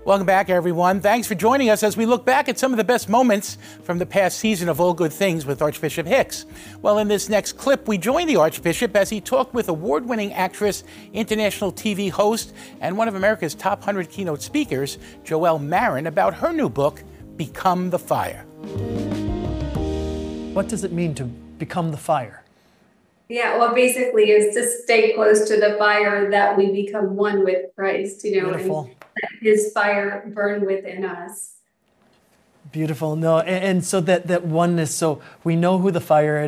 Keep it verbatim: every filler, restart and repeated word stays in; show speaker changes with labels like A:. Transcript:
A: Welcome back, everyone. Thanks for joining us as we look back at some of the best moments from the past season of All Good Things with Archbishop Hicks. Well, in this next clip, we join the Archbishop as he talked with award-winning actress, international T V host, and one of America's top one hundred keynote speakers, Joelle Marin, about her new book, Become the Fire.
B: What does it mean to become the fire?
C: Yeah, well, basically is to stay close to the fire, that we become one with Christ, you know,
B: Beautiful.
C: and let his fire burn within us.
B: Beautiful. No, and, and so that, that oneness, so we know who the fire